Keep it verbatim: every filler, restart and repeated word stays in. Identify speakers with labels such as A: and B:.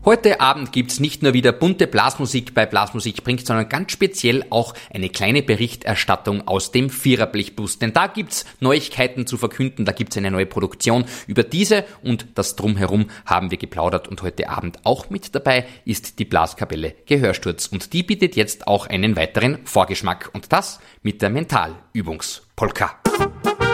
A: Heute Abend gibt's nicht nur wieder bunte Blasmusik bei Blasmusik bringt, sondern ganz speziell auch eine kleine Berichterstattung aus dem Viererblechbus. Denn da gibt's Neuigkeiten zu verkünden, da gibt's eine neue Produktion. Über diese und das Drumherum haben wir geplaudert und heute Abend auch mit dabei ist die Blaskapelle Gehörsturz. Und die bietet jetzt auch einen weiteren Vorgeschmack und das mit der Mentalübungspolka.